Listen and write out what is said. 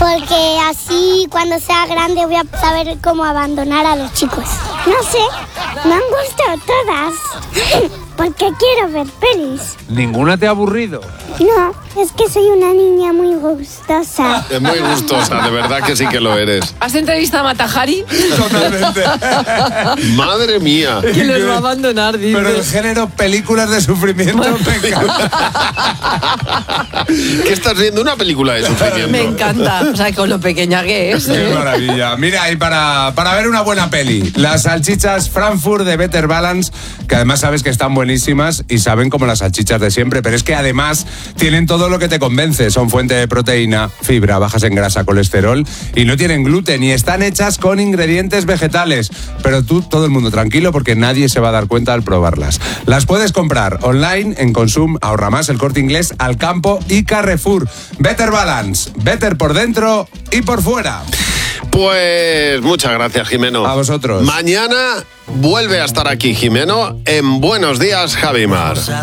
porque así cuando sea grande voy a saber cómo abandonar a los chicos. No sé, me han gustado todas, porque quiero ver pelis. ¿Ninguna te ha aburrido? No, es que soy una niña muy gustosa. Es muy gustosa, de verdad que sí que lo eres. ¿Has entrevistado a Mata Hari? Totalmente. Madre mía. Que los va a abandonar, dice. Pero el género películas de sufrimiento me encanta. ¿Qué estás viendo? Una película de sufrimiento. Me encanta. O sea, con lo pequeña que es. Qué maravilla. Mira, y para ver una buena peli, las salchichas Frankfurt de Better Balance, que además sabes que están buenísimas y saben como las salchichas de siempre, pero es que además tienen todo lo que te convence. Son fuente de proteína, fibra, bajas en grasa, colesterol y no tienen gluten y están hechas con ingredientes vegetales. Pero tú, todo el mundo tranquilo porque nadie se va a dar cuenta al probarlas. Las puedes comprar online en Consum, Ahorra Más, El Corte Inglés, Alcampo y Carrefour. Better Balance, better por dentro y por fuera. Pues muchas gracias, Jimeno. A vosotros. Mañana vuelve a estar aquí Jimeno en Buenos Días, Javi Mar.